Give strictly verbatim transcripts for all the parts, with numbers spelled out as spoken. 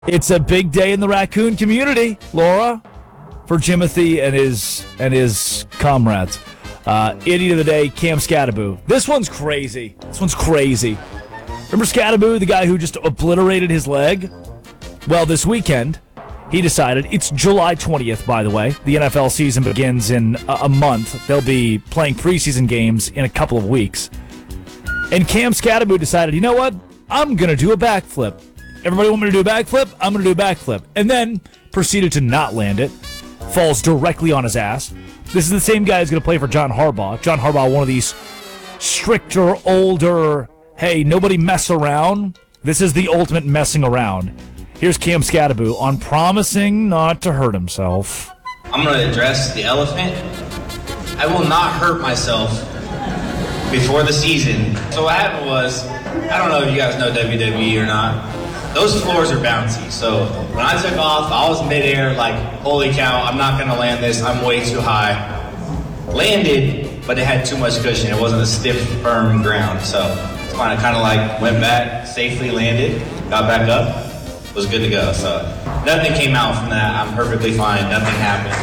It's a big day in the raccoon community, Laura, for Jimothy and his and his comrades. Uh, idiot of the day, Cam Skattebo. This one's crazy. This one's crazy. Remember Skattebo, the guy who just obliterated his leg? Well, this weekend, he decided, it's July twentieth, by the way. The N F L season begins in a, a month. They'll be playing preseason games in a couple of weeks. And Cam Skattebo decided, you know what? I'm going to do a backflip. Everybody want me to do a backflip? I'm going to do a backflip. And then proceeded to not land it. Falls directly on his ass. This is the same guy who's going to play for John Harbaugh. John Harbaugh, one of these stricter, older, hey, nobody mess around. This is the ultimate messing around. Here's Cam Skattebo on promising not to hurt himself. I'm going to address the elephant. I will not hurt myself before the season. So what happened was, I don't know if you guys know W W E or not. Those floors are bouncy. So when I took off, I was midair, like, holy cow, I'm not going to land this. I'm way too high. Landed, but it had too much cushion. It wasn't a stiff, firm ground. So it's kind of kind of like went back, safely landed, got back up, was good to go. So nothing came out from that. I'm perfectly fine. Nothing happened.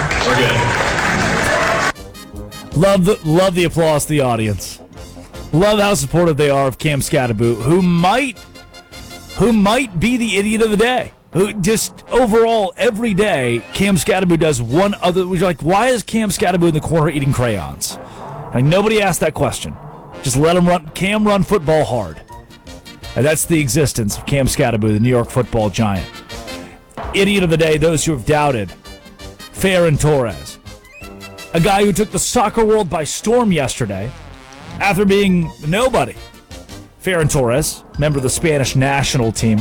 We're good. Love the, love the applause to the audience. Love how supportive they are of Cam Skattebo, who might... who might be the idiot of the day. Who just overall, every day, Cam Skattebo does one other... You're like, why is Cam Skattebo in the corner eating crayons? Like, nobody asked that question. Just let him run... Cam run football hard. And that's the existence of Cam Skattebo, the New York football giant. Idiot of the day, those who have doubted. Ferran Torres. A guy who took the soccer world by storm yesterday after being nobody. Ferran Torres, member of the Spanish national team,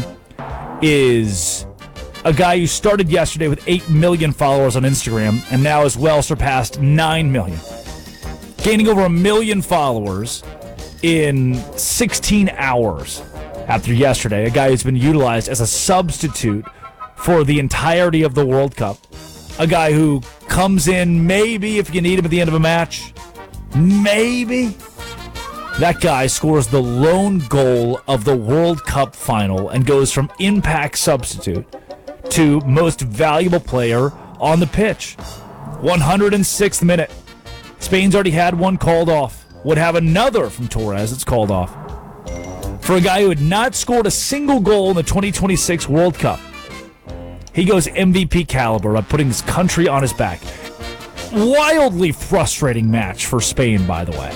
is a guy who started yesterday with eight million followers on Instagram and now has well surpassed nine million. Gaining over a million followers in sixteen hours after yesterday. A guy who's been utilized as a substitute for the entirety of the World Cup. A guy who comes in maybe if you need him at the end of a match. Maybe. That guy scores the lone goal of the World Cup final and goes from impact substitute to most valuable player on the pitch. one hundred sixth minute. Spain's already had one called off. Would have another from Torres that's called off. For a guy who had not scored a single goal in the twenty twenty-six World Cup, he goes M V P caliber by putting his country on his back. Wildly frustrating match for Spain, by the way.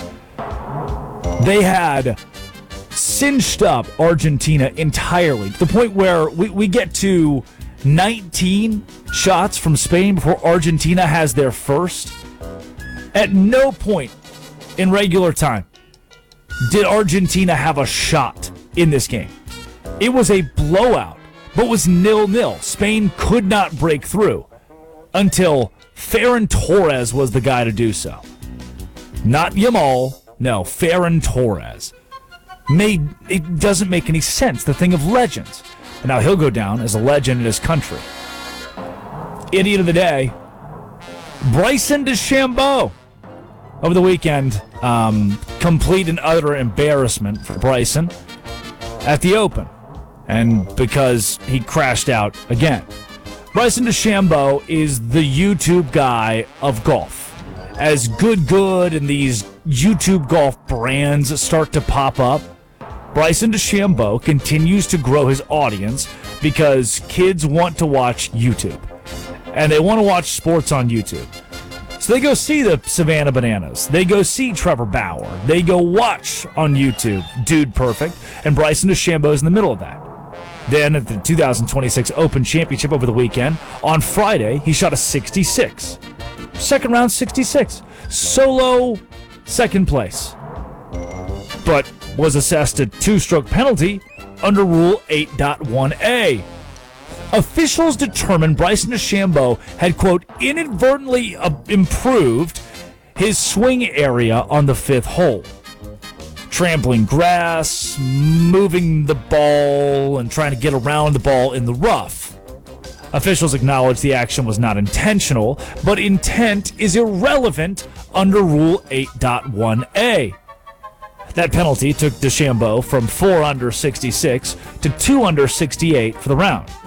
They had cinched up Argentina entirely, to the point where we, we get to nineteen shots from Spain before Argentina has their first. At no point in regular time did Argentina have a shot in this game. It was a blowout, but was nil-nil. Spain could not break through until Ferran Torres was the guy to do so. Not Yamal. No, Ferran Torres. Made, it doesn't make any sense. The thing of legends. And now he'll go down as a legend in his country. Idiot of the day, Bryson DeChambeau. Over the weekend, um, complete and utter embarrassment for Bryson at the Open. And because he crashed out again. Bryson DeChambeau is the YouTube guy of golf. As Good Good and these YouTube golf brands start to pop up, Bryson DeChambeau continues to grow his audience because kids want to watch YouTube. And they want to watch sports on YouTube. So they go see the Savannah Bananas. They go see Trevor Bauer. They go watch on YouTube Dude Perfect. And Bryson DeChambeau is in the middle of that. Then at the two thousand twenty-six Open Championship over the weekend, on Friday, he shot a sixty-six. Second round, sixty-six. Solo, second place. But was assessed a two-stroke penalty under Rule eight point one A. Officials determined Bryson DeChambeau had, quote, inadvertently uh, improved his swing area on the fifth hole. Trampling grass, moving the ball, and trying to get around the ball in the rough. Officials acknowledged the action was not intentional, but intent is irrelevant under Rule eight point one A. That penalty took DeChambeau from four under sixty-six to two under sixty-eight for the round.